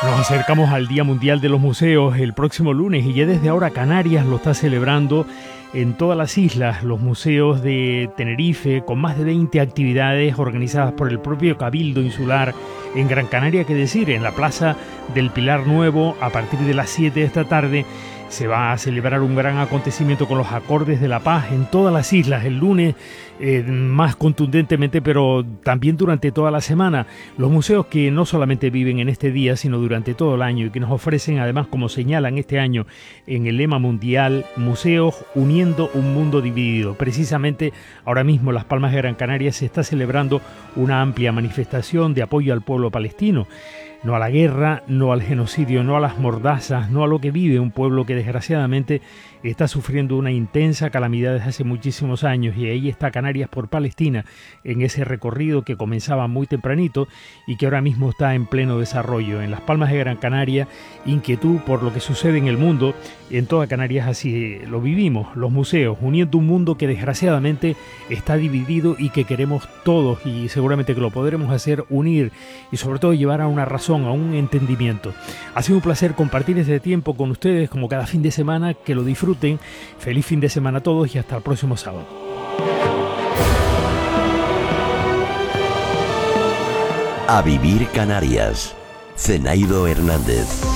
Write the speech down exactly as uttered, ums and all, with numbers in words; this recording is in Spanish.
Nos acercamos al Día Mundial de los Museos el próximo lunes y ya desde ahora Canarias lo está celebrando en todas las islas. Los museos de Tenerife, con más de veinte actividades organizadas por el propio Cabildo Insular. En Gran Canaria, que decir, en la Plaza del Pilar Nuevo, a partir de las siete de esta tarde, se va a celebrar un gran acontecimiento con los acordes de la paz en todas las islas, el lunes eh, más contundentemente, pero también durante toda la semana. Los museos que no solamente viven en este día, sino durante todo el año y que nos ofrecen, además, como señalan este año en el lema mundial, Museos uniendo un mundo dividido. Precisamente ahora mismo en Las Palmas de Gran Canaria se está celebrando una amplia manifestación de apoyo al pueblo palestino. No a la guerra, no al genocidio, no a las mordazas, no a lo que vive un pueblo que desgraciadamente está sufriendo una intensa calamidad desde hace muchísimos años, y ahí está Canarias por Palestina en ese recorrido que comenzaba muy tempranito y que ahora mismo está en pleno desarrollo. En Las Palmas de Gran Canaria, inquietud por lo que sucede en el mundo. En toda Canarias así lo vivimos, los museos, uniendo un mundo que desgraciadamente está dividido y que queremos todos, y seguramente que lo podremos hacer, unir y sobre todo llevar a una razón, a un entendimiento. Ha sido un placer compartir este tiempo con ustedes como cada fin de semana. Que lo disfruten. Feliz fin de semana a todos y hasta el próximo sábado. A vivir Canarias. Zenaido Hernández.